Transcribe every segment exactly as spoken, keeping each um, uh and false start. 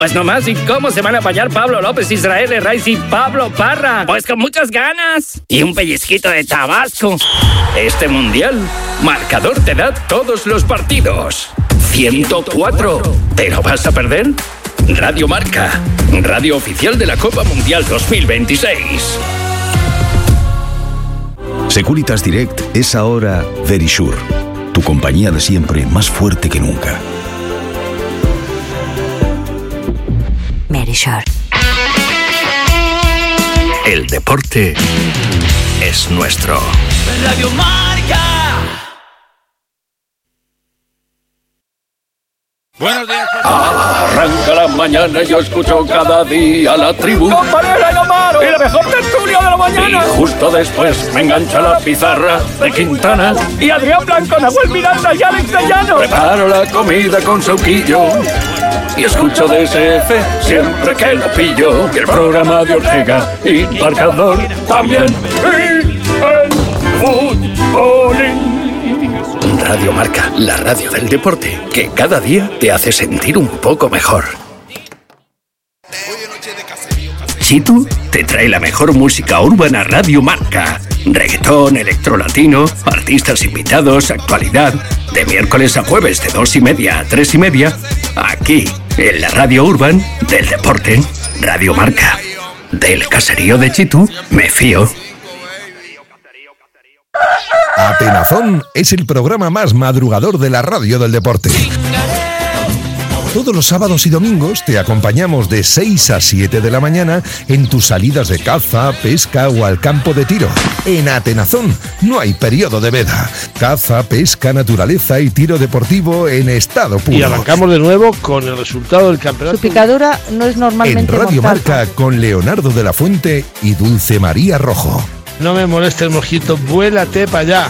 Pues nomás, ¿y cómo se van a apañar Pablo López, Israel Herraiz y Pablo Parra? Pues con muchas ganas. Y un pellizquito de Tabasco. Este Mundial, Marcador te da todos los partidos. ciento cuatro. ¿Te lo vas a perder? Radio Marca, radio oficial de la Copa Mundial dos mil veintiséis. Securitas Direct es ahora Verisure, tu compañía de siempre más fuerte que nunca. Verisure. El deporte es nuestro. Radio Marca. Buenos días. Arranca la mañana y yo escucho cada día la tribu. ¡Compañera, yo paro! ¡Y la mejor tertulia de la mañana! Y justo después me engancha la pizarra de Quintana. Y Adrián Blanco, Nahuel Miranda y Alex de Llano. Preparo la comida con sauquillo. Y escucho D S F siempre que lo pillo. Y el programa de Ortega y Marcador también. Y el futbolín. Radio Marca, la radio del deporte, que cada día te hace sentir un poco mejor. Chitu te trae la mejor música urbana Radio Marca. Reggaetón, electrolatino, artistas invitados, actualidad. De miércoles a jueves de dos y media a tres y media. Aquí, en la radio urban del deporte. Radio Marca. Del caserío de Chitu, me fío. Atenazón es el programa más madrugador de la radio del deporte. Todos los sábados y domingos te acompañamos de seis a siete de la mañana en tus salidas de caza, pesca o al campo de tiro. En Atenazón no hay periodo de veda. Caza, pesca, naturaleza y tiro deportivo en estado puro. Y arrancamos de nuevo con el resultado del campeonato. Su picadura no es normalmente en Radio mortal. Marca con Leonardo de la Fuente y Dulce María Rojo. No me moleste el mojito, vuélate para allá.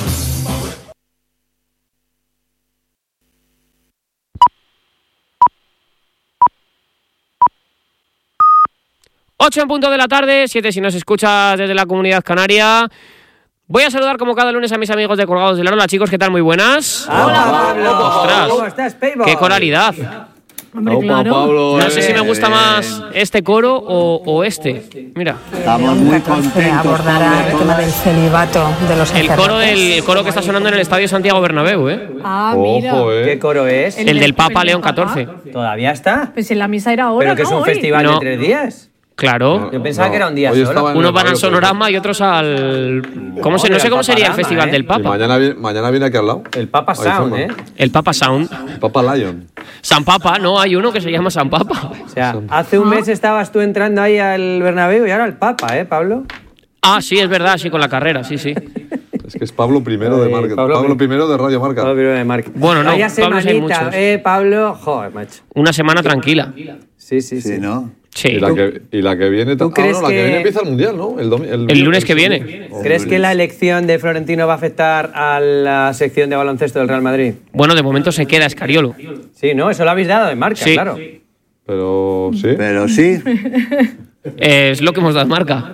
ocho en punto de la tarde, siete si nos escuchas desde la Comunidad Canaria. Voy a saludar como cada lunes a mis amigos de Colgados del Aro. Hola chicos, ¿qué tal? Muy buenas. Hola Pablo. Ostras, ¿Cómo estás, Peibo? qué coralidad. Hombre, claro. Pablo, no sé si me gusta más este coro o, o este. Mira. Estamos muy contentos. Abordará el tema del celibato de los El coro, del, el coro que está sonando en el Estadio Santiago Bernabéu, ¿eh? Ah, mira. Ojo, ¿eh? ¿Qué coro es? El, el del Papa León catorce. ¿Todavía está? Pues en la misa era ahora, ¿Pero que es ¿no? un Hoy. festival No. de tres días? Claro. Yo pensaba No. que era un día Hoy solo. estaba en Unos el van al radio, Sonorama y otros al... ¿Cómo se, no sé cómo sería el Paparama, festival ¿eh? del Y Papa. mañana, viene- mañana viene aquí al lado. El Papa Ahí Sound, suena. ¿eh? El Papa Sound. Papa Lion. San Papa, no, hay uno que se llama San Papa. O sea, hace un mes estabas tú entrando ahí al Bernabéu y ahora el Papa, ¿eh, Pablo? Ah, sí, es verdad, sí, con la carrera, sí, sí. Es que es Pablo primero de Eh, Marca. Pablo Pablo, Prim- primero de Radio Marca. Pablo primero de Marca. Bueno, no, Vaya Pablos hay semanita, muchos. eh, Pablo. Joder, macho. Una semana tranquila. Sí, sí, sí. Sí, ¿no? Sí. Y la, que, y la que viene... ¿Tú ah, crees no, la que... que- viene empieza el Mundial, ¿no? El, domi- El lunes que viene. ¿Crees que la elección de Florentino va a afectar a la sección de baloncesto del Real Madrid? Bueno, de momento se queda Escariolo. Sí, ¿no? Eso lo habéis dado de Marca, Sí. claro. Pero sí. Pero sí. Es lo que hemos dado en Marca.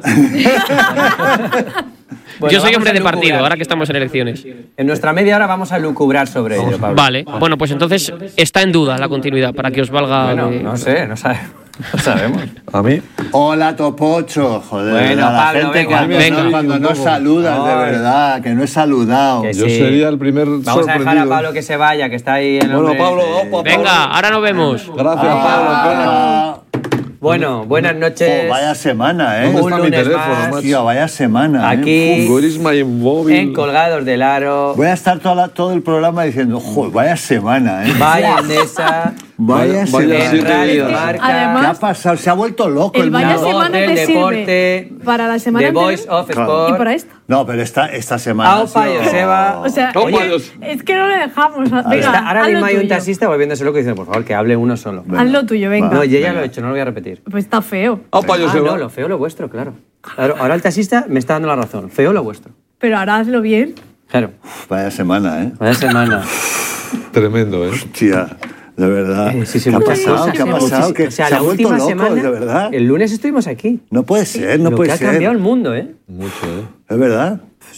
Bueno, Yo soy vamos hombre a de partido, lucubrar. ahora que estamos en elecciones. En nuestra media hora vamos a lucubrar sobre ello, Pablo. Vale, bueno, pues entonces está en duda la continuidad, para que os valga... Bueno, de- no sé, no sabemos. No sabemos. A mí. Hola, Topocho. Joder, Bueno, a la Pablo, gente venga. cuando, Venga. no, cuando no saludas, de Ay. verdad, que no he saludado. Que Yo sí. sería el primer Vamos a dejar a sorprendido. Pablo que se vaya, que está ahí en el Bueno, hombre. Pablo, opa, Venga, Pablo. ahora nos vemos. Gracias, Pablo. Ah, Bueno, buenas noches. oh, vaya semana, ¿eh? ¿Dónde Un está mi lunes teléfono, más. macho? Tío, vaya semana, ¿eh? Aquí Where is my mobile? en Colgados del Aro. Voy a estar toda la- todo el programa diciendo, joder, vaya semana, ¿eh? Vaya Endesa. Vaya Vaya semana. En siete Radio días. Marca. ¿Qué ha Además, pasado? Se ha vuelto loco el, el vaya mundo. semana del te deporte, sirve para la semana The anterior Voice of Claro. Sport. y para esta. No, pero esta, esta semana... ha Aupa, sido- Joseba. O sea, Opa, oye, Dios. es que no le dejamos. Venga, Está- ahora haz lo mismo hay un tuyo. taxista volviéndose loco y dice, por favor, que hable uno solo. Haz lo tuyo, venga. No, yo ya Venga. lo he hecho, no lo voy a repetir. Pues está feo. Opa, yo Ah, se no, va. lo feo lo vuestro, claro. Claro, ahora el taxista me está dando la razón. Feo lo vuestro. Pero ahora hazlo bien. Claro. Vaya semana, ¿eh? Vaya semana. Tremendo, ¿eh? Tía, de verdad. Eh, sí, sí, ¿Qué ha muchas pasado? cosas. ¿Qué ha pasado? Que O sea, se ha la vuelto última loco, semana, de verdad. el lunes estuvimos aquí. No puede ser, no lo puede que ha ser. cambiado el mundo, ¿eh? Mucho, ¿eh? Es verdad. O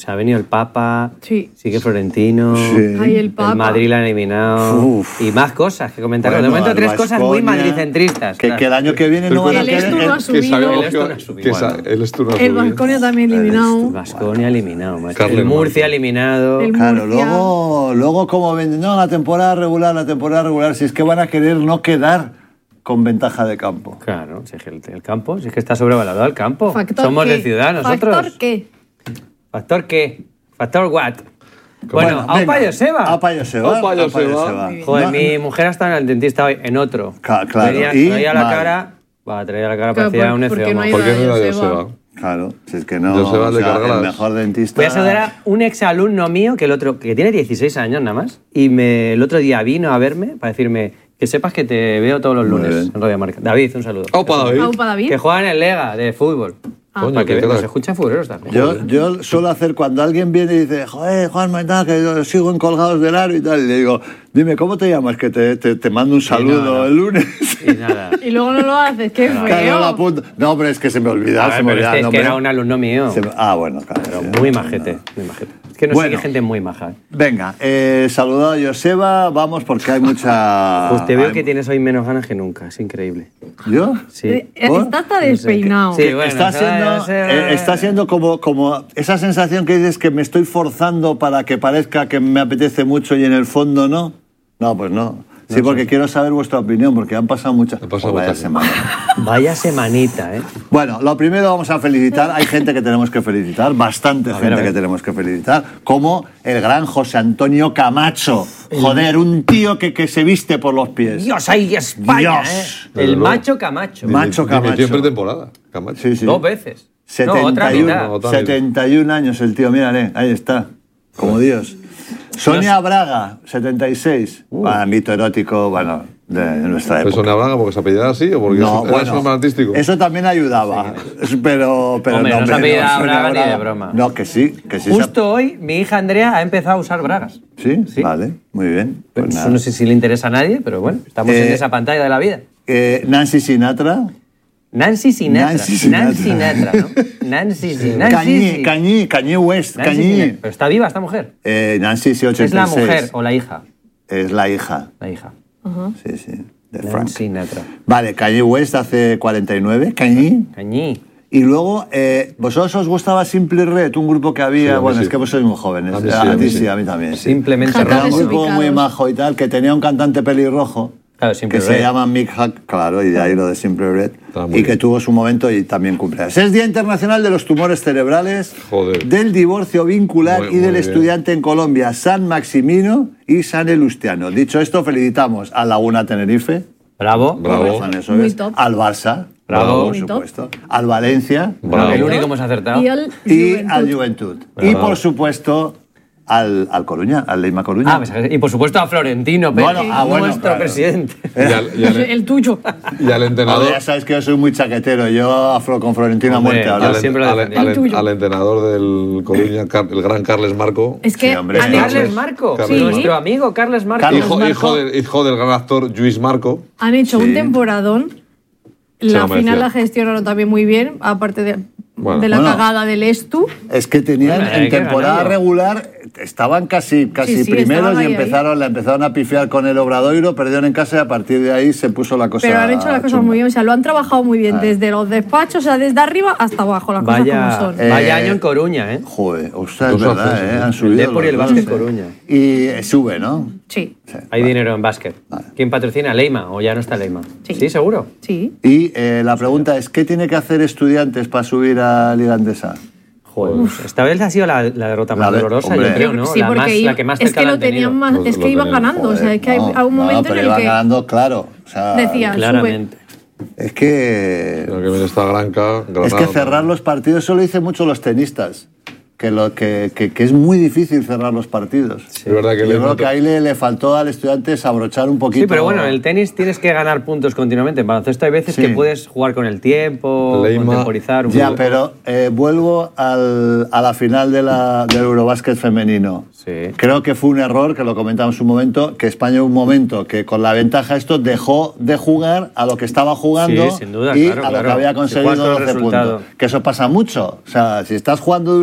se ha venido el Papa, Sí. sigue Florentino, Sí. Ay, el Papa. el Madrid la han eliminado Uf. y más cosas que comentar. Bueno, de momento al tres cosas muy Baskonia, madricentristas. Que, claro. que el año que viene no van a El querer... Estu no ha Que subido. sabíamos El que, Estu no ha subido. que esa- el Estu no ha El subido. Baskonia también eliminado. Baskonia eliminado, macho. Carles El Murcia Marco. eliminado. El Claro, Murcia. luego, luego como venden, no, la temporada regular, la temporada regular, si es que van a querer no quedar con ventaja de campo. Claro, si es que el, el campo, si es que está sobrevalorado el campo. ¿Factor Somos qué? de ciudad nosotros. ¿Factor qué? ¿Factor qué? ¿Factor what? Bueno, venga, ¡aupa Joseba! Aupa Joseba. Aupa aupa Joseba. Joseba. Joder, No, mi mujer ha estado en el dentista hoy, en otro. Ca- claro, Traía, y traía la mal. cara... Va, traía la cara, Claro, parecía por- un porque eceoma. no hay ¿Por qué no era Joseba. Joseba? Claro, si es que no, Joseba o le sea, cargarás. el mejor dentista... Voy a saludar a un exalumno mío, que el otro, que tiene dieciséis años nada más, y me, el otro día vino a verme para decirme que sepas que te veo todos los Muy lunes bien. en Radio Marca. David, un saludo. Aupa, David. Aupa David. Que juega en el Lega de fútbol. Ah. Para que qué veas, crack. se escuchan futboleros también. Yo, yo suelo hacer cuando alguien viene y dice, joder, Juanma y tal, que yo sigo en Colgados del Aro y tal, y le digo, dime, ¿cómo te llamas? Que te, te, te mando un saludo no, no. el lunes. Y nada. Y luego no lo haces, qué Claro, feo. lo apunto. No, pero es que se me olvida, A ver, se me pero olvida. este es no, que hombre. era un alumno mío. Se me- Ah, bueno, claro. Pero sí, muy no, majete, no. muy majete. Es que no Bueno. sigue gente muy maja. ¿eh? Venga, eh, saludado a Joseba, vamos porque hay mucha... Pues te veo hay- que tienes hoy menos ganas que nunca, es increíble. ¿Yo? Sí. Eh, eh, ¿Por? Está hasta No sé, despeinado. que- Sí, bueno, está, se siendo, va, se va. eh, está siendo como, como esa sensación que dices que me estoy forzando para que parezca que me apetece mucho y en el fondo no. No, pues no. Sí, porque quiero saber vuestra opinión, porque han pasado muchas... Han pasado Pues vaya muchas. semana. Vaya semanita, ¿eh? Bueno, lo primero vamos a felicitar. Hay gente que tenemos que felicitar, bastante ver, gente a ver. que tenemos que felicitar, como el gran José Antonio Camacho. Joder, un tío que, que se viste por los pies. Dios, ahí España, Dios. ¿eh? Desde El luego. macho Camacho. Macho Camacho. Dimitió en pretemporada. Camacho. Sí, sí. Dos veces. No, otra setenta y uno, mitad. otra setenta y un años el tío, mírale, ahí está, como Dios. Sonia Braga, setenta y seis. Ah, mito erótico, bueno, de, de nuestra ¿Pero época. Sonia Braga porque se apellidaba así o porque No, era bueno, su nombre artístico? eso también ayudaba, pero, pero Hombre, no se hombre, apellidaba Sonia Braga ni de broma. No, que sí, que sí. se- Justo hoy mi hija Andrea ha empezado a usar bragas. ¿Sí? Sí. Vale, muy bien. Pues Eso nada. no sé si le interesa a nadie, pero bueno, estamos Eh, en esa pantalla de la vida. Eh, Nancy Sinatra. Nancy Sinatra. Nancy Sinatra. Nancy Sinatra, ¿no? Nancy Sinatra. Cañí, Cañí, Cañí West, Nancy Cañí. Sinatra. Pero está viva esta mujer. Eh, Nancy, sí, ochenta y seis. ¿Es la mujer o la hija? Es la hija. La hija. Sí, sí, de Nancy Frank. Sinatra. Vale, Kanye West hace cuarenta y nueve, Kanye. Cañí. Y luego, eh, ¿vosotros os gustaba Simple Red, un grupo que había? Sí, a mí bueno, sí. es que vos sois muy jóvenes. A mí A, sí, a mí ti sí. sí, a mí también. sí. Simplemente Jaca Era raro. un grupo desubicados. muy majo y tal, que tenía un cantante pelirrojo. Claro, Simple que Red. se llama Mick Hack, claro, y de ahí lo de Simple Red. Está muy Y que bien. tuvo su momento y también cumpleaños. Es Día Internacional de los Tumores Cerebrales, Joder. del divorcio vincular Muy- y del muy bien. estudiante en Colombia, San Maximino y San Elustiano. Dicho esto, felicitamos a Laguna Tenerife, Bravo. Bravo. por razón, eso Muy es, top. al Barça, Bravo. por Muy top. supuesto, al Valencia Bravo. El único que hemos acertado. Y al y Juventud. al Juventud. Bravo. Y por supuesto al, al Coruña, al Leima Coruña. Ah, pues, y por supuesto a Florentino Pérez, Bueno, ah, bueno, nuestro claro. presidente. Y al, y al- El tuyo. y al entrenador, Ahora ya sabes que yo soy muy chaquetero, yo afro con Florentino a Hombre, muerte. yo ahora. al, siempre lo al- defendí. al- El tuyo. al entrenador del Coruña, Car- el gran Carles Marco, Es que Sí, hombre. han Carles hecho, Marco, Carles nuestro amigo Carles Marco. Carles hijo, Marco. hijo, del, hijo del gran actor Lluís Marco. han hecho Sí. un temporadón. Se La lo merecía. final la gestionaron también muy bien, aparte de, Bueno. de la Bueno. cagada del Estu. Es que tenían Bueno, hay en que temporada ganarlo. regular, estaban casi, casi Sí, sí, primeros estaban y ahí, empezaron, la empezaron a pifiar con el Obradoiro, perdieron en casa y a partir de ahí se puso la cosa Pero han hecho las cosas chunga. muy bien, o sea, lo han trabajado muy Ah. bien, desde los despachos, o sea, desde arriba hasta abajo, las Vaya, cosas como son. Eh, vaya año en Coruña, ¿eh? Joder, ostras, es Dos verdad, ascensos, ¿eh? ¿eh? Han subido. Depor y el los Básquet dos, ¿eh? Coruña. Y eh, sube, ¿no? Sí, Sí. Hay dinero en básquet. ¿Quién patrocina? ¿Leima o ya no está Leima? Sí. seguro. sí. Y eh, la pregunta es, ¿qué tiene que hacer Estudiantes para subir a Liga Andesa? Joder, pues esta vez ha sido la, la derrota La más de- dolorosa, hombre. yo creo, ¿no? Sí, la, porque más, iba- la que más es cerca que la lo han tenido. tenían más, Lo- es lo que iban tenían. ganando, o sea, es que hay, No, hay un no, momento pero en el iban que ganando, claro. O sea, decía, sube. Claramente. es que... Pero que viene esta Granca, Granada, Es que cerrar los partidos, eso lo dicen mucho los tenistas, que, lo, que, que, que es muy difícil cerrar los partidos. Es verdad que Yo le creo que ahí le, le faltó al estudiante abrochar un poquito. Sí, pero bueno, en el tenis tienes que ganar puntos continuamente. En baloncesto hay veces Sí. que puedes jugar con el tiempo, Leima. contemporizar un Ya, poco. pero eh, vuelvo al, a la final de la, del Eurobásquet femenino. Sí. Creo que fue un error, que lo comentamos un momento, que España en un momento que con la ventaja esto dejó de jugar a lo que estaba jugando Sí, sin duda, y claro, a lo claro. que había Si conseguido juegas por el doce resultado. puntos. Que eso pasa mucho. O sea, si estás jugando de una forma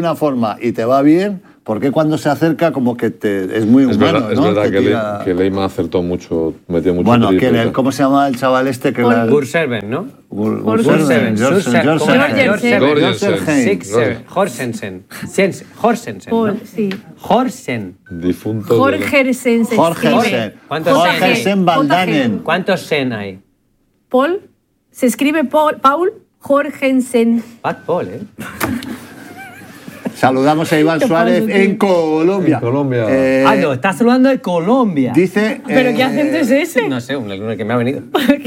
forma y te va bien, ¿por qué cuando se acerca como que te, es muy Es humano, verdad, ¿no? es verdad Te que, tira- Le, que Leima acertó mucho, metió mucho Bueno, triple, que el- tal. ¿cómo se llama el chaval este? Que la... Gurserven, ¿no? Gur- Gurserven, Jorgensen, Jorgensen, Jorgensen. Jorgensen, Jorgensen. Sixer, Jorgensen, Sens- Jorgensen, Paul, ¿no? sí. Jorgen. Difunto. Jorgensen se Jorgensen. escribe. ¿Cuántos Jorgensen Van Danen. ¿Cuántos sen hay? Paul se escribe Paul, Paul Jorgensen. Bad Paul, ¿eh? Saludamos a Iván ¿Qué Suárez pasa, tío? en Colombia. En Colombia. Eh, Ah, no, estás saludando de Colombia. Dice ¿Pero eh, qué acento es ese? No sé, un el que me ha venido.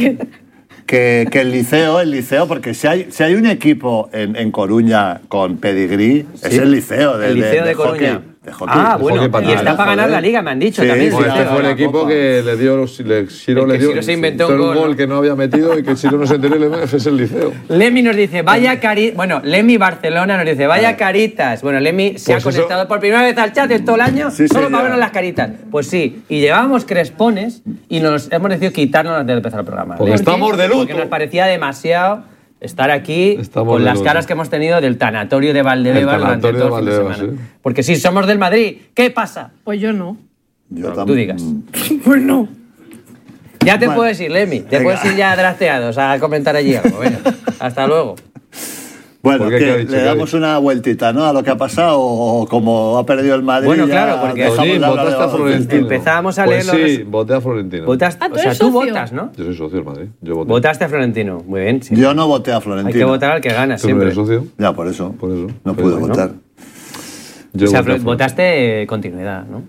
que, que el liceo, el liceo, porque si hay, si hay un equipo en, en Coruña con pedigrí, es Sí. el liceo de, El liceo de, hockey, Coruña. de hockey. Ah, De bueno, hockey para y está nada, para ganar joder. la liga, me han dicho Sí, también. sí, Bueno, sí, este sí. fue el la equipo Copa. que le dio, los- le, Siro El le que dio Siro se inventó un todo el gol, gol ¿no? que no había metido y que Siro no se enteró y le es el liceo. Lemmy nos dice, vaya caritas. Bueno, Lemmy Barcelona nos dice, vaya caritas. Bueno, Lemmy se Pues ha eso- conectado por primera vez al chat en todo el año Sí, solo sí, para ya. vernos las caritas. Pues sí, y llevábamos crespones y nos hemos decidido quitarnos antes de empezar el programa. Porque ¿Por estamos qué? de luto. Porque nos parecía demasiado estar aquí Estamos con de las luto. caras que hemos tenido del tanatorio de Valdebebas El durante tanatorio todo el fin de de Valdebebas, semana. sí. Porque si somos del Madrid, ¿qué pasa? Pues yo no. Yo Tú también. digas. Pues no. Ya te Bueno. puedes ir, Lemmy. Te Venga. puedes ir ya drafteados a comentar allí algo. Venga, hasta luego. Bueno, ¿Por qué? que ¿Qué ha dicho? le ¿Qué ha damos dicho? una vueltita, ¿no? A lo que ha pasado, o como ha perdido el Madrid. Bueno, ya claro, porque- dejamos Oye, de hablar votaste de a baloncesto. Florentino. Empezábamos a Pues leer los sí, res- voté a Florentino. Votaste, Ah, tú o sea, eres tú socio. votas, ¿no? Yo soy socio del Madrid. Yo voté. Votaste a Florentino. Muy bien. sí. Yo no voté a Hay Florentino. que votar al que gana ¿Tú no siempre. eres socio? Ya, por eso. Por eso. No Pero pude bueno. votar. Yo O sea, voté a Florentino. votaste eh, continuidad, ¿no?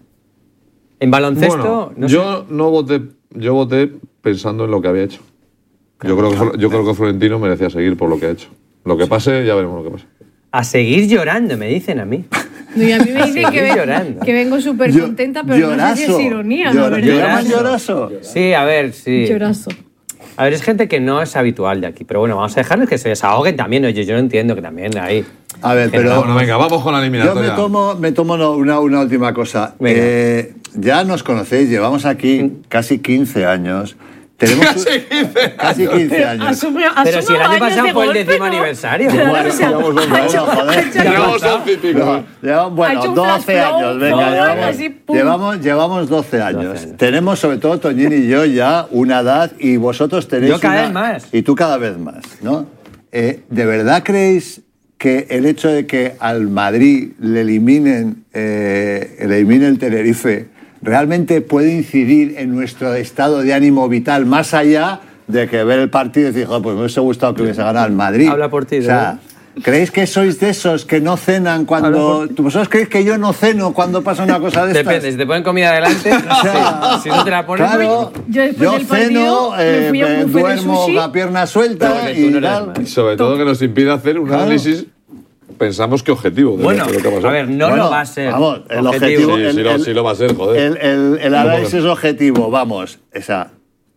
En baloncesto, Bueno, no sé. yo no voté, yo voté pensando en lo que había hecho. Yo creo que Flo- yo creo que Florentino merecía seguir por lo que ha hecho. Lo que pase, ya veremos lo que pasa. A seguir llorando, me dicen a mí. No, y a mí me dicen que, Seguir ven- llorando. que vengo súper Yo- contenta, pero no sé si es llorazo. ironía, Llora- la ¿Te verdad. llaman llorazo? Sí, a ver, sí. Llorazo. A ver, es gente que no es habitual de aquí. Pero bueno, vamos a dejarles que se desahoguen también. Oye, yo lo entiendo que también hay. A ver, Que pero... no, Bueno, venga, vamos con la Yo eliminatoria. me tomo, me tomo no- una, una última cosa. Venga. Eh, ya nos conocéis, llevamos aquí casi quince años. Tenemos Casi quince casi quince años. Asume, Pero asume si el año años pasado de fue el golpe, décimo ¿no? aniversario. Claro, Bueno, o sea, llevamos once, ha hecho- no, joder. ha hecho- Llevamos once y pico. No, llevamos, Ha bueno, hecho un doce flash flow, años, venga, todo, llevamos, así, pum. llevamos, llevamos doce años. doce años. Tenemos, sobre todo, Toñín y yo, ya una edad, y vosotros tenéis Yo cada una- vez más. Y tú cada vez más, ¿no? Eh, ¿De verdad creéis que el hecho de que al Madrid le eliminen, eh, le elimine el Tenerife realmente puede incidir en nuestro estado de ánimo vital más allá de que ver el partido y decir, "Joder, pues me hubiese gustado que hubiese ganado el Madrid"? Habla por ti, O sea, ¿creéis que sois de esos que no cenan cuando... ¿Vosotros creéis que yo no ceno cuando pasa una cosa de estas? Depende, si te ponen comida delante, sea, sí. Si no te la pones, Claro, Yo después del partido ceno, me eh, fui a un me buffet de duermo sushi. la pierna suelta Porque tú y no eres tal. más. Y sobre todo que nos impide hacer un Claro. análisis, pensamos que objetivo. de bueno, lo que ha pasado. a ver, no Bueno, lo va a ser. Vamos, el objetivo... Sí, el- sí lo- el- sí lo va a ser, joder. El, el- el análisis objetivo, vamos, esa,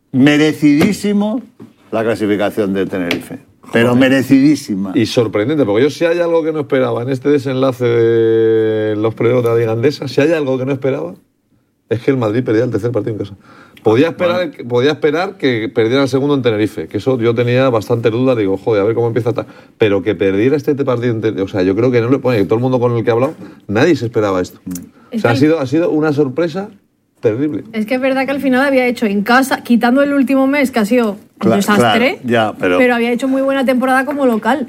merecidísimo la clasificación de Tenerife. Pero merecidísima. Y sorprendente, porque yo si hay algo que no esperaba en este desenlace de los playoffs de la Liga Andesa, si hay algo que no esperaba, es que el Madrid perdía el tercer partido en casa. Podía esperar, podía esperar que perdiera el segundo en Tenerife, que eso yo tenía bastante duda, digo, joder, a ver cómo empieza tal. Pero que perdiera este partido en Tenerife, o sea, yo creo que no le pone, todo el mundo con el que he hablado, nadie se esperaba esto. O Es Este sea, ha que- sido, ha sido una sorpresa terrible. Es que es verdad que al final había hecho en casa, quitando el último mes, que ha sido un Cla- desastre, claro, ya, pero- había hecho muy buena temporada como local.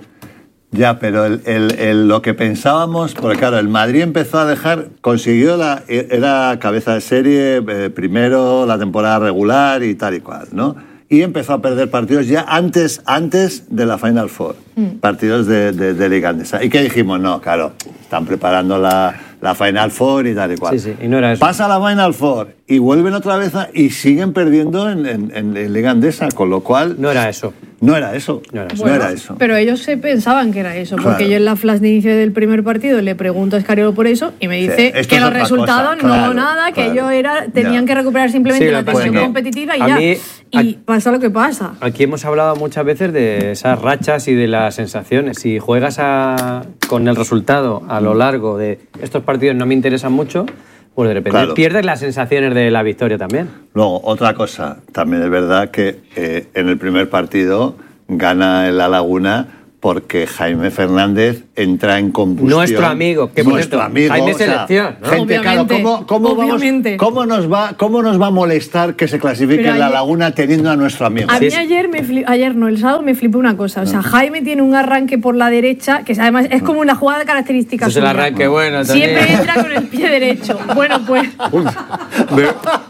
Ya, pero el, el- el- lo que pensábamos, porque claro, el Madrid empezó a dejar, consiguió la, era cabeza de serie eh, primero la temporada regular y tal y cual, ¿no? Y empezó a perder partidos ya antes, antes de la Final Four, partidos de, de, de Liga Andesa. ¿Y qué dijimos? No, claro, están preparando la, la Final Four y tal y cual. Sí, sí, y no era eso. Pasa la Final Four y vuelven otra vez a- y siguen perdiendo en, en, en- en Liga Andesa, con lo cual No era eso. no era eso. No era No Bueno, era eso. Pero ellos se pensaban que era eso, porque Claro. yo en la flash de inicio del primer partido le pregunto a Escariolo por eso y me Sí, dice esto que es los otra resultados cosa, no claro, nada, que claro. ellos era, tenían Ya. que recuperar simplemente Sí, la lo que pasa tensión es que competitiva y a ya. mí- y pasa lo que pasa. Aquí hemos hablado muchas veces de esas rachas y de las sensaciones. Si juegas a- con el resultado a lo largo de estos partidos no me interesan mucho, pues de repente Claro. pierdes las sensaciones de la victoria también. Luego, otra cosa, también es verdad que eh, en el primer partido gana el La Laguna porque Jaime Fernández entra en combustión. Nuestro amigo, que nuestro amigo, Jaime o sea, Selección, ¿no? Gente, claro, ¿cómo, cómo, vamos, ¿cómo, nos va, ¿cómo nos va a molestar que se clasifique Pero en la ayer- Laguna teniendo a nuestro amigo? A mí ayer, me fli- ayer no, el sábado me flipó una cosa. O sea, Jaime tiene un arranque por la derecha, que además es como una jugada característica Ese es el suya. arranque bueno Siempre también. entra con el pie derecho. Bueno, pues... De-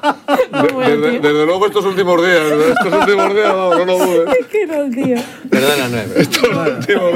de- desde, desde luego estos últimos días, estos últimos días, no, no lo dudes. Es que no, tío. Perdona, nueve. Estos últimos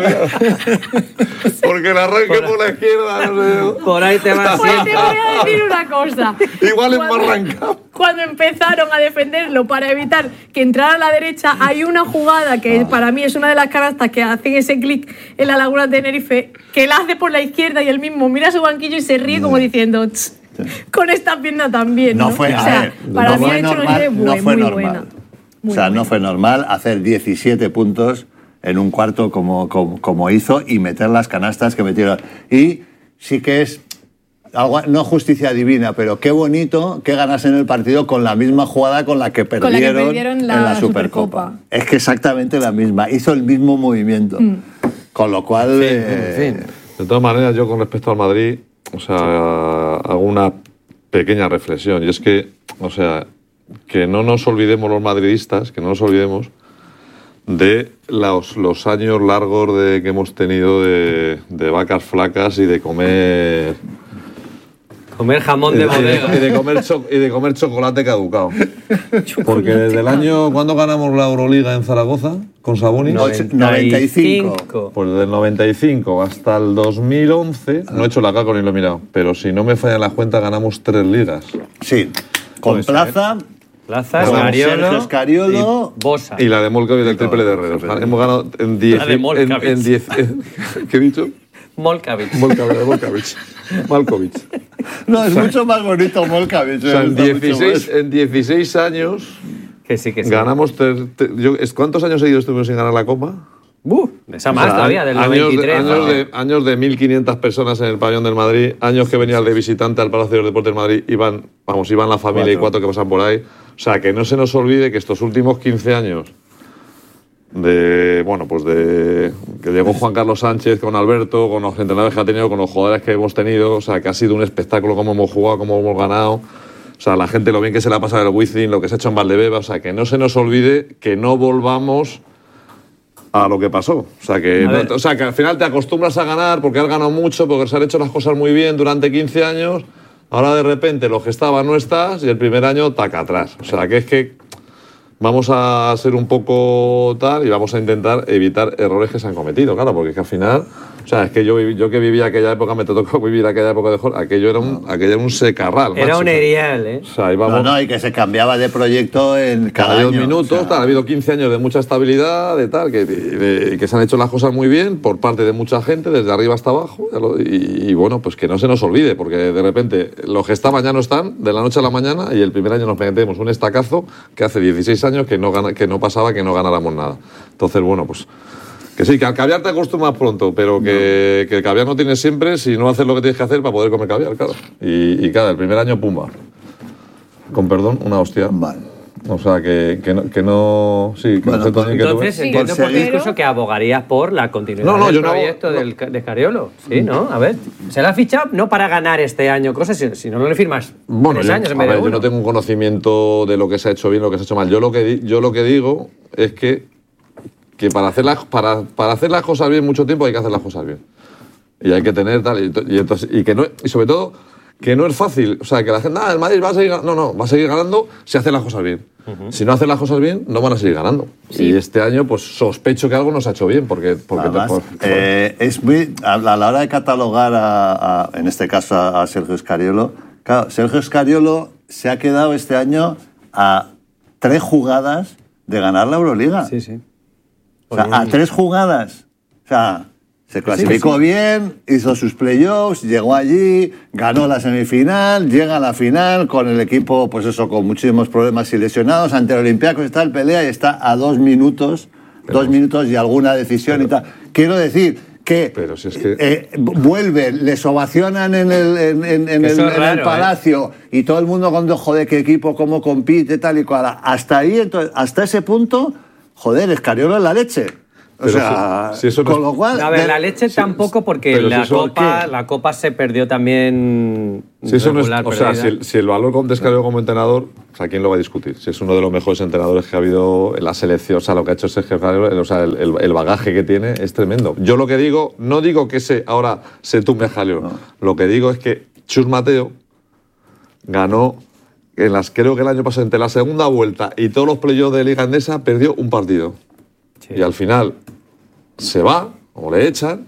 días. Porque el arranque por, la izquierda, no sé. Por ahí te vas Pues te siempre. voy a decir una cosa. Igual es más Cuando- arrancado. Cuando empezaron a defenderlo para evitar que entrara a la derecha, hay una jugada que para mí es una de las canastas que hacen ese clic en la Laguna de Tenerife, que él hace por la izquierda y él mismo mira su banquillo y se ríe como diciendo, "Tss, con esta pierna también". No, No fue, o a sea, ver, para no mí fue ha hecho una normal, serie no muy, fue muy normal. buena. O sea, no fue normal hacer diecisiete puntos en un cuarto como, como, como hizo y meter las canastas que metieron. Y sí que es, algo, no justicia divina, pero qué bonito que ganasen el partido con la misma jugada con la que Con la que perdieron, perdieron la en la Supercopa. Supercopa. Es que exactamente la misma, hizo el mismo movimiento. Mm. Con lo cual... eh, De todas maneras, yo con respecto al Madrid, o sea, hago una pequeña reflexión. Y es que, o sea, que no nos olvidemos los madridistas, que no nos olvidemos de los, los años largos de, que hemos tenido de, de vacas flacas y de comer... Comer jamón y de de, y de- bodega. y de comer cho- y de comer chocolate caducado. Porque desde el año... ¿Cuándo ganamos la Euroliga en Zaragoza? ¿Con Sabonis? noventa y cinco. Pues del noventa y cinco hasta el dos mil once, no he hecho la caco ni lo he mirado, pero si no me fallan las cuentas, ganamos tres ligas. Sí, con Puede ser, Plaza, Plaza, Ganamos Escariolo, Sergio Escariolo, Bosa. Y la de Molkovic del triple de Herreros. Hemos ganado en diez. La de en, Molkovic. en diez ¿Qué he dicho? Molkavich. Molkovic. Molkovic. Malkovich. No, es mucho más bonito Molkavich. O sea, en me gusta mucho dieciséis, más. en dieciséis años Que sí, que sí. ganamos... ter- ter- yo- es- ¿Cuántos años seguidos estuvimos sin ganar la Copa? Uh, esa más O sea, todavía, del años noventa y tres. De, años, ¿no? de, años de mil quinientas personas en el pabellón del Madrid, años que venía el de visitante al Palacio de los Deportes del Madrid, iban, vamos, iban la familia y cuatro que pasan por ahí. O sea, que no se nos olvide que estos últimos quince años de, bueno, pues de que llegó Juan Carlos Sánchez con Alberto, con los entrenadores que ha tenido, con los jugadores que hemos tenido, o sea, que ha sido un espectáculo cómo hemos jugado, cómo hemos ganado. O sea, la gente lo bien que se le ha pasado el Wizzing, lo que se ha hecho en Valdebeba, o sea, que no se nos olvide que no volvamos a lo que pasó. O sea, que, A ver. no- o sea, que al final te acostumbras a ganar porque has ganado mucho, porque se han hecho las cosas muy bien durante quince años. Ahora de repente los que estaban no estás y el primer año taca atrás. O sea, que es que vamos a ser un poco tal y vamos a intentar evitar errores que se han cometido, claro, porque es que al final, o sea, es que yo, viví- yo que viví aquella época, me tocó vivir aquella época de Jorge, aquello era un, aquello era un secarral. Era macho. un erial, ¿eh? O sea, íbamos... No, no, y que se cambiaba de proyecto en cada, Cada dos año. minutos, o sea, tal, ha habido quince años de mucha estabilidad, de tal, que, y de- y que se han hecho las cosas muy bien por parte de mucha gente, desde arriba hasta abajo, ya lo- y, y bueno, pues que no se nos olvide, porque de repente los que estaban ya no están, de la noche a la mañana, y el primer año nos metemos un estacazo que hace dieciséis años que no, gana, que no pasaba que no ganáramos nada. Entonces, bueno, pues... Que sí, que al caviar te acostumbras pronto, pero que, que el caviar no tienes siempre si no haces lo que tienes que hacer para poder comer caviar, claro. Y, y claro, el primer año, pumba. Con perdón, una hostia. Vale. O sea, que, que, no, que no... Sí, que Bueno, no sé, Tony, que tú Entonces, ves. entiendo por tu Conseguir- discurso que abogarías por la continuidad No, no, del yo no hago- proyecto no. del, de Escariolo. Sí, ¿no? A ver, se la ha fichado no para ganar este año cosas, si, si no, no le firmas Bueno, tres yo, años en a vez de ver, yo uno. no tengo un conocimiento de lo que se ha hecho bien, lo que se ha hecho mal. Yo lo que, di- yo lo que digo es que, que para, hacer las, para, para hacer las cosas bien mucho tiempo hay que hacer las cosas bien. Y hay que tener tal... Y, to- y entonces, y, que no, y sobre todo, que no es fácil. O sea, que la gente, nada, el Madrid va a seguir ganando. No, no, va a seguir ganando si hace las cosas bien. Si no hace las cosas bien, no van a seguir ganando. Y este año, pues sospecho que algo nos ha hecho bien, porque... porque Además, por- eh, es muy, a la a la hora de catalogar, a, a- en este caso, a, a Sergio Escariolo, claro, Sergio Escariolo se ha quedado este año a tres jugadas de ganar la Euroliga. Sí, sí. O sea, a tres jugadas. O sea, se clasificó bien, hizo sus playoffs, llegó allí, ganó la semifinal, llega a la final con el equipo, pues eso, con muchísimos problemas y lesionados, ante el Olympiacos está el pelea y está a dos minutos, dos minutos y alguna decisión y tal. Quiero decir que, Pero si es que- eh, vuelven, les ovacionan en el, en, en- en el, Eso es en el raro, ¿eh? palacio y todo el mundo cuando, joder, qué equipo, cómo compite, tal y cual. Hasta ahí, entonces, hasta ese punto, joder, Escariolo es la leche. O sea, si, si eso no con es, lo cual... A ver, la leche sí, tampoco, porque la si copa, ¿qué? la copa se perdió también. Si eso no es, o sea, si el, si el valor con Descargo como entrenador, o sea, ¿quién lo va a discutir? Si es uno de los mejores entrenadores que ha habido en la selección, o sea, lo que ha hecho Sergio Ramos, o sea, el, el, el bagaje que tiene es tremendo. Yo lo que digo, no digo que se, ahora se tumbe a Jaleo, no. Lo que digo es que Chus Mateo ganó, en las, creo que el año pasado, entre la segunda vuelta y todos los playoffs de Liga Endesa, perdió un partido. Sí. Y al final se va, o le echan,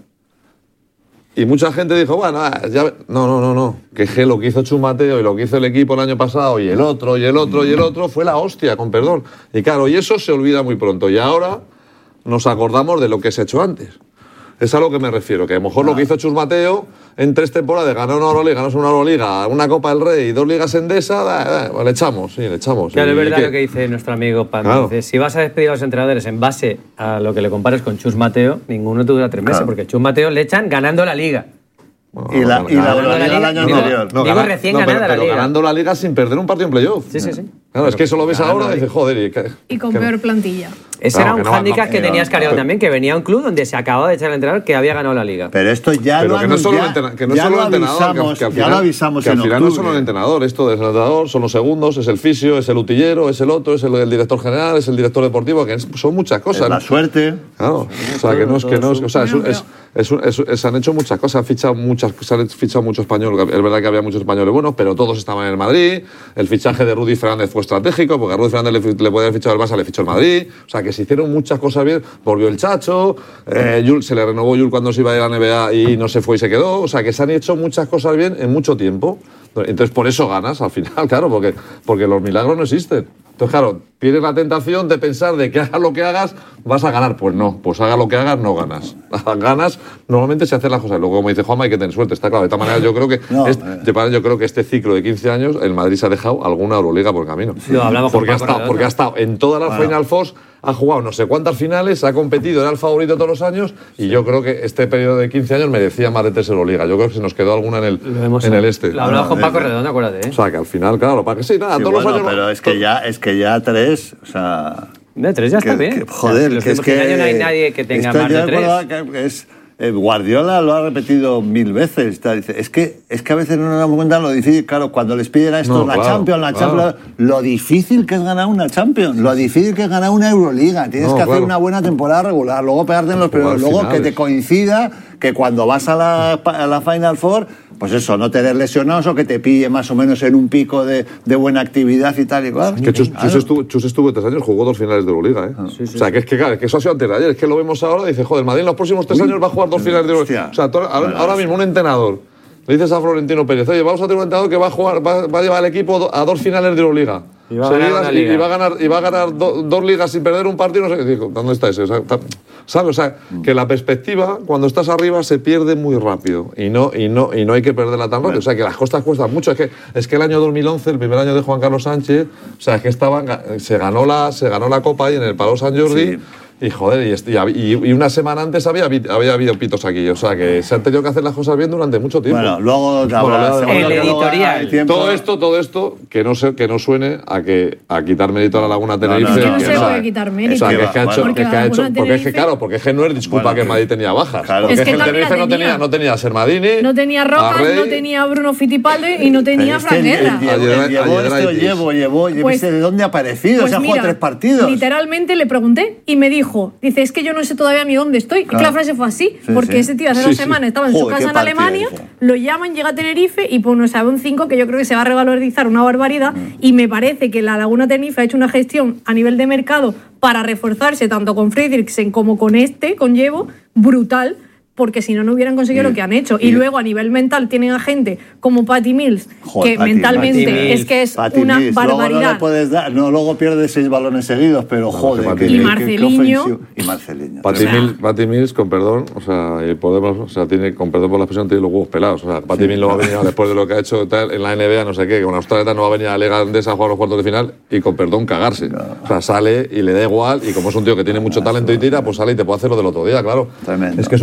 y mucha gente dijo, bueno, ya... no, no, no, no, que lo que hizo Chus Mateo y lo que hizo el equipo el año pasado, y el otro, y el otro, y el otro, fue la hostia, con perdón. Y claro, y eso se olvida muy pronto, y ahora nos acordamos de lo que se ha hecho antes. Es a lo que me refiero, que a lo mejor ah. lo que hizo Chus Mateo en tres temporadas, ganó una Euroliga, ganó una Euroliga, una Copa del Rey y dos Ligas Endesa, da, da, pues le echamos, sí, le echamos. Claro, es verdad lo que dice nuestro amigo Pam. Claro. Dice, si vas a despedir a los entrenadores en base a lo que le compares con Chus Mateo, ninguno te dura tres meses, claro. porque Chus Mateo le echan ganando la Liga. Bueno, y la, y la, la, la Liga del año anterior. No, digo, recién no, ganada pero, la pero Liga. ganando la Liga sin perder un partido en playoff. Sí, sí, sí. Claro, pero, es que eso lo ves ahora y dices, joder. Y, que, y con que, peor plantilla. Ese claro, era un no, hándicap no, que no, tenía Escariolo no, también, que venía a un club donde se acababa de echar el entrenador que había ganado la Liga. Pero esto ya pero lo que no solo ya, el que no ya solo lo el entrenador, avisamos, que, que al ya final, lo avisamos que al en final octubre. no solo el entrenador, esto es el entrenador, son los segundos, es el fisio, es el utillero, es el otro, es el, el director general, es el director deportivo, que es, son muchas cosas. Es la ¿no? suerte. Claro, o sea, que no es que no es, o sea, es, es, es, es, es, se han hecho muchas cosas, han fichado muchas, se han fichado muchos españoles, es verdad que había muchos españoles buenos, pero todos estaban en el Madrid. El fichaje de Rudy Fernández fue estratégico, porque a Rudy Fernández le, le podía haber fichado el Barça, le fichó el Madrid. O sea, que se hicieron muchas cosas bien. Volvió el Chacho, eh, Yul, se le renovó Yul cuando se iba a ir a la N B A y no se fue y se quedó. O sea, que se han hecho muchas cosas bien en mucho tiempo. Entonces, por eso ganas al final, claro, porque, porque los milagros no existen. Entonces, claro, tienes la tentación de pensar de que hagas lo que hagas, vas a ganar. Pues no, pues haga lo que hagas, no ganas. Ganas, normalmente se hacen las cosas. Luego, como dice Juanma, hay que tener suerte, está claro. De esta manera, yo creo que no, este, eh. yo creo que este ciclo de quince años, el Madrid se ha dejado alguna Euroliga por el camino. Sí, lo hablamos porque, ha estado, porque ha estado en todas las bueno. Final Fours, ha jugado no sé cuántas finales, ha competido, era el favorito todos los años, y sí. yo creo que este periodo de quince años merecía más de tres Euroliga. Yo creo que se nos quedó alguna en el, en el este. Lo hablamos con Paco Redondo, acuérdate. ¿eh? O sea, que al final, claro, para que sí, nada, sí, todos bueno, los años. Pero es que ya, es que ya tres, o sea. De tres ya que, está bien. Que, joder, o sea, que es que. Año no hay nadie que tenga más de tres. Que es, eh, Guardiola lo ha repetido mil veces. Tal, dice, es, que, es que a veces no nos damos cuenta lo difícil, claro, cuando les piden a estos no, la claro, Champions, la claro. Champions, lo difícil que es ganar una Champions, lo difícil que es ganar una Euroliga. Tienes no, que hacer claro. una buena temporada regular, luego pegarte en los primeros, luego finales. Que te coincida que cuando vas a la, a la Final Four, pues eso, no tener lesionados o que te pille más o menos en un pico de, de buena actividad y tal y cual. Es que Chus, Chus, estuvo, Chus estuvo tres años, jugó dos finales de Euroliga, ¿eh? Ah, sí, sí. O sea, que es que, claro, es que eso ha sido antes de ayer, es que lo vemos ahora y dice, joder, Madrid en los próximos tres Uy, años va a jugar dos finales de Euroliga. O sea, todo, ahora, ahora mismo un entrenador le dices a Florentino Pérez, oye, vamos a tener un entrenador que va a jugar, va, va a llevar al equipo a dos finales de Euroliga. Y va, Seguidas, y, y va a ganar, y va a ganar do, dos ligas sin perder un partido. No sé, digo, ¿dónde está ese? O sea, ¿sabes? O sea, que la perspectiva, cuando estás arriba, se pierde muy rápido. Y no, y no, y no hay que perderla tan rápido. O sea, que las costas cuestan mucho. Es que, es que el año dos mil once, el primer año de Juan Carlos Sánchez, o sea, es que estaban, se, ganó la, se ganó la Copa ahí en el Palau Sant Jordi. Sí. Y joder, y, y una semana antes había, había habido pitos aquí. O sea, que se han tenido que hacer las cosas bien durante mucho tiempo. Bueno, luego bueno, el editorial. Todo esto, todo esto, que no, se, que no suene a, que, a quitar mérito a la Laguna Tenerife. No, no, no, que, no se no, puede quitar mérito. O sea, que es que ha hecho, porque, es que ha hecho, porque es que claro, porque es que no es disculpa bueno, que Madrid tenía bajas. Claro. es Porque que el Tenerife no tenía, no tenía a Sermadini, no tenía Rojas, no tenía a Bruno Fittipaldi y no tenía a Fran Guerra. Llevó esto, llevo, llevo, ¿de dónde ha aparecido? Se ha jugado tres partidos. Literalmente le pregunté y me dijo, dice, es que yo no sé todavía ni dónde estoy. Claro. Y que la frase fue así, sí, porque sí. ese tío hace sí, dos semanas sí. estaba en Joder, su casa en Alemania, hizo. Lo llaman, llega a Tenerife y pues nos sabe un cinco que yo creo que se va a revalorizar una barbaridad mm. y me parece que la Laguna Tenerife ha hecho una gestión a nivel de mercado para reforzarse tanto con Fredriksen como con este, con Llevo, brutal, porque si no, no hubieran conseguido sí. lo que han hecho. Y, y luego, a nivel mental, tienen a gente como Patty Mills, Joder, que Patty, mentalmente Patty es que es Patty una Mills. barbaridad. Luego no le puedes dar, no, luego pierdes seis balones seguidos, pero joder. Que, y Marceliño. Y Marceliño. Patty, o sea, Mills, Patty Mills, con perdón, o sea, y podemos, o sea, tiene, con perdón por la expresión, tiene los huevos pelados. O sea, Patty sí, Mills no va a venir después de lo que ha hecho tal, en la N B A, no sé qué, que con Australia no va a venir a la Liga Andesa a jugar los cuartos de final y, con perdón, cagarse. No. O sea, sale y le da igual, y como es un tío que tiene mucho talento y tira, pues sale y te puede hacer lo del otro día, claro. Tremendo. Es que es un,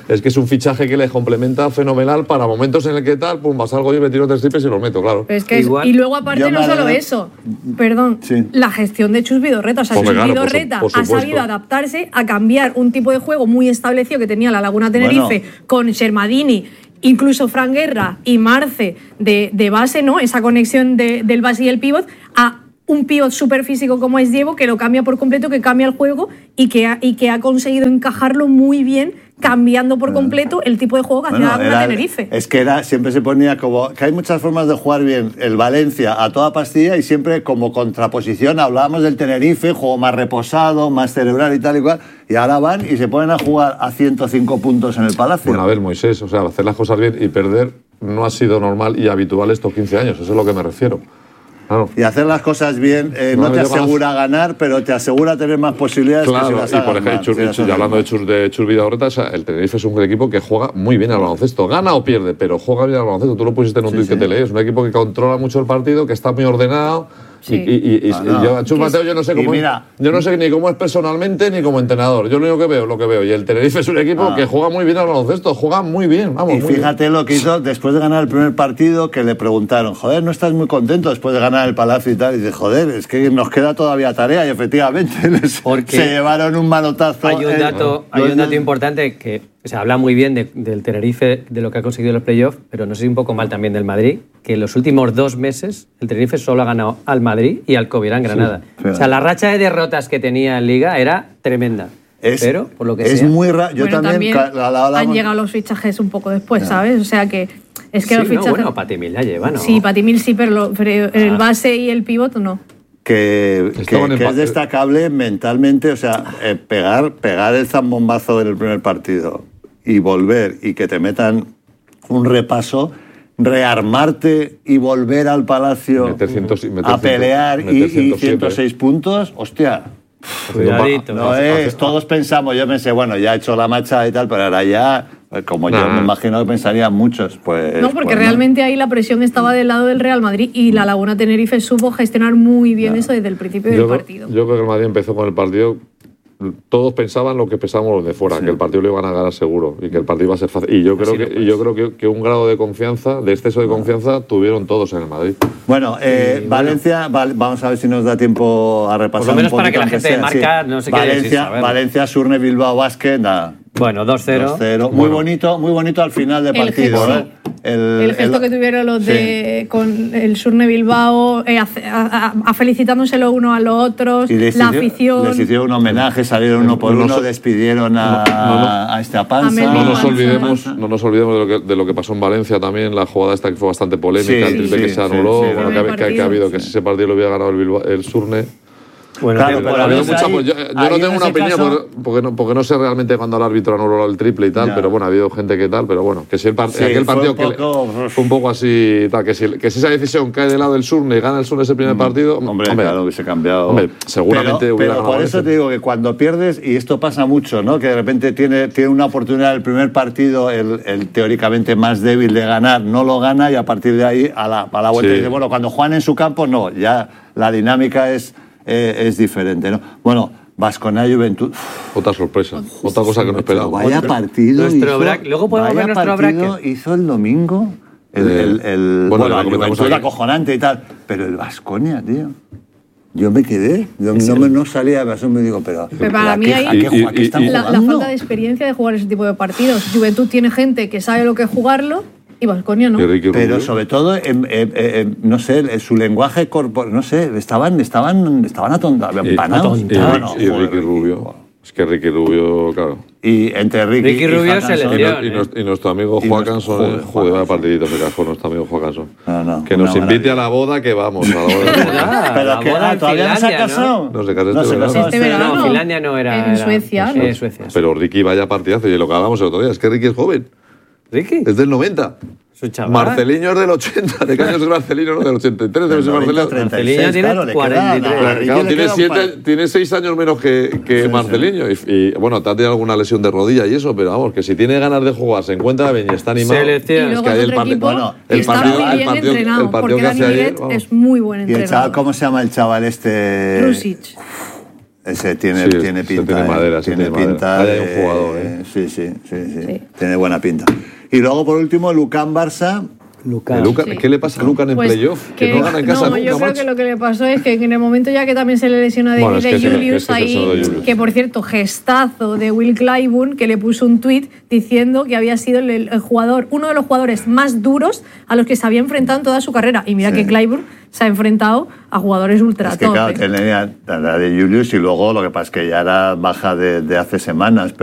es que es un fichaje que le complementa fenomenal para momentos en el que tal, pum, salgo yo y me tiro tres triples y los meto, claro. Pero es que es, y luego aparte no solo eso, perdón, sí. la gestión de Chus Vidorreta. O sea, Chus claro, Vidorreta por su, por ha sabido adaptarse a cambiar un tipo de juego muy establecido que tenía la Laguna Tenerife bueno. con Shermadini, incluso Fran Guerra y Marce de, de base, ¿no? Esa conexión de, del base y el pívot a un pívot súper físico como es Diego, que lo cambia por completo, que cambia el juego y que ha, y que ha conseguido encajarlo muy bien, cambiando por completo el tipo de juego que bueno, hacía la Tenerife. Es que era, siempre se ponía como que hay muchas formas de jugar bien el Valencia a toda pastilla y siempre como contraposición hablábamos del Tenerife, juego más reposado, más cerebral y tal y cual, y ahora van y se ponen a jugar a ciento cinco puntos en el Palacio. Bueno, a ver, Moisés, o sea, hacer las cosas bien y perder no ha sido normal y habitual estos quince años, eso es a lo que me refiero. Claro. Y hacer las cosas bien eh, no, no te asegura más... ganar, pero te asegura tener más posibilidades claro, que si las y por ejemplo, Chur, Chur, y hablando de Chur, de Chur Vidorreta, o sea, el Tenerife es un equipo que juega muy bien al baloncesto. Gana o pierde, pero juega bien al baloncesto. Tú lo pusiste en un sí, tuit sí. que te leí. Es un equipo que controla mucho el partido, que está muy ordenado. Sí. Y, y, y, ah, no. y yo, Chus Mateo, yo no sé cómo mira, es, yo no sé ni cómo es personalmente ni como entrenador. Yo lo único que veo, lo que veo. Y el Tenerife es un equipo ah. que juega muy bien al baloncesto, juega muy bien. Vamos, y muy fíjate bien. lo que hizo después de ganar el primer partido, que le preguntaron, joder, ¿no estás muy contento después de ganar el Palacio y tal? Y dice, joder, es que nos queda todavía tarea. Y efectivamente les, se llevaron un manotazo. Hay un dato, en, hay un dato importante que se habla muy bien de, del Tenerife, de lo que ha conseguido en los playoffs, pero no sé, un poco mal también del Madrid, que en los últimos dos meses el Tenerife solo ha ganado al Madrid y al Covirán Granada. Sí, o sea, la racha de derrotas que tenía en Liga era tremenda. Es, pero, por lo que es sea... muy raro. Yo bueno, también... también la, la, la, han llegado los fichajes un poco después, no. ¿sabes? O sea que... Es que sí, los fichajes... No, bueno, Patimil la lleva, ¿no? Sí, Patimil sí, pero, lo, pero ah. el base y el pívot no. Que, que, que es destacable mentalmente, o sea, eh, pegar, pegar el zambombazo en el primer partido y volver y que te metan un repaso, rearmarte y volver al Palacio meter ciento, meter a pelear ciento, y, y ciento seis puntos, hostia. Cuidadito. No, no es, todos pensamos, yo pensé, bueno, ya he hecho la marcha y tal, pero ahora ya, como nah. yo me imagino que pensarían muchos, pues... No, porque pues, realmente no. ahí la presión estaba del lado del Real Madrid y la Laguna Tenerife supo gestionar muy bien nah. eso desde el principio yo del creo, partido. Yo creo que el Madrid empezó con el partido... Todos pensaban lo que pensábamos los de fuera, sí. que el partido lo iban a ganar seguro y que el partido iba a ser fácil. Y yo creo, que, y yo creo que, que un grado de confianza, de exceso de confianza, tuvieron todos en el Madrid. Bueno, eh, y, Valencia, bueno. Va, vamos a ver si nos da tiempo a repasar. Por lo menos un para que la gente de marca sí. no se Valencia, quede sin saber. Valencia, Surne, Bilbao, Basket, nada. Bueno, dos cero. dos cero. Muy bueno. bonito, muy bonito al final del partido. El, ¿eh? el, el gesto el, que tuvieron los de sí. con el Surne Bilbao, eh, a, a, a felicitándose uno a los otros, la hicieron, afición. Les hicieron un homenaje, salieron uno por no uno, nos, despidieron a, no, no, a este Apanza. No nos olvidemos, no nos olvidemos de lo, que, de lo que pasó en Valencia también, la jugada esta que fue bastante polémica, sí, el triple sí, que se anuló, sí, sí, bueno, que, que, que ha habido, que si ese partido lo hubiera ganado el, Bilbao, el Surne. Bueno, claro, pero ha habido ahí, mucha, pues, yo, yo no tengo una opinión caso, porque, no, porque no sé realmente cuando el árbitro anuló el triple y tal, ya. pero bueno, ha habido gente que tal, pero bueno, que si el part, sí, aquel partido fue un, que poco, le, fue un poco así, tal, que, si, que si esa decisión cae del lado del Surne y gana el Surne ese primer partido, hombre, hombre claro, hubiese cambiado. Hombre, seguramente pero, hubiera pero por eso ese. Te digo que cuando pierdes, y esto pasa mucho, ¿no? Que de repente tiene, tiene una oportunidad el primer partido, el, el teóricamente más débil de ganar, no lo gana y a partir de ahí a la, a la vuelta sí. dice, bueno, cuando juegan en su campo, no, ya la dinámica es. Eh, es diferente, ¿no? Bueno, Baskonia Juventud. Otra sorpresa, Uf, otra cosa que no esperábamos. Vaya partido. Nuestro hizo, bracket. Luego podemos ver nuestro bracket. Hizo el domingo. El, eh, el, el, bueno, bueno, la Juventud era acojonante y tal. Pero el Baskonia, tío. Yo me quedé. Yo no, me, no salía de me digo, pero. Pero para mí ahí. La, la falta de experiencia de jugar ese tipo de partidos. Juventud tiene gente que sabe lo que es jugarlo. Y Baskonia no. Pero sobre todo, eh, eh, eh, no sé, su lenguaje corporal, no sé, estaban, estaban, estaban atontados, empanados. Y, y, y, y Ricky Rubio. Es que Ricky Rubio, claro. Y entre Ricky, Ricky Rubio se le dio. Y, y, y nuestro amigo Joaquinson, joder, vaya partidito se cascó nuestro amigo Joaquinson. No, no, que nos invite a la boda que vamos. A la boda. Pero la que boda ah, todavía no se ha casado. No, no se casó no, este, no, verano. este verano. No, Finlandia no era. En Suecia, era, no. Sí, Suecia. Pero Ricky vaya partidazo. Y lo que hablábamos el otro día es que Ricky es joven. ¿Ricky? Es del noventa. Su chaval. Marceliño es del ochenta. ¿De qué años es Marcelino? No, del ochenta y tres debe ser Marcelino. Marcelino tiene claro, cuarenta y tres. Claro, claro, tiene, siete, tiene seis años menos que, que sí, Marcelino. Sí. Y, y bueno, te ha tenido alguna lesión de rodilla y eso, pero vamos, que si tiene ganas de jugar, se encuentra bien y está animado. Selección. Es que hay el, parti bueno, el partido. Está muy bien partido, entrenado, el partido porque Dani Miret es muy buen entrenador. ¿Y el chaval, cómo se llama el chaval este? Rusic. Ese tiene, Sí, tiene ese pinta. tiene eh, madera, ese tiene tiene pinta. madera. Ahí hay de- un jugador, eh. Sí, sí, sí, sí, Sí. tiene buena pinta. Y luego, por último, Lucán Barça. Luka. ¿De Luka? Sí. ¿Qué le pasa a Lucan en Pues playoff? Que, que- no gana en casa no, nunca, yo creo macho. que lo que le pasó es que en el momento ya que también se le lesionó a Bueno, David es que de se le- Julius es que se ahí, lesionó de Julius. que por cierto, gestazo de Will Clyburn, que le puso un tuit diciendo que había sido el, el jugador, uno de los jugadores más duros a los que se había enfrentado en toda su carrera. Y mira Sí. que Clyburn se ha enfrentado a jugadores ultra Es que, top, claro, ¿eh? tenía la de Julius y luego lo que pasa es que ya era baja de, de hace semanas.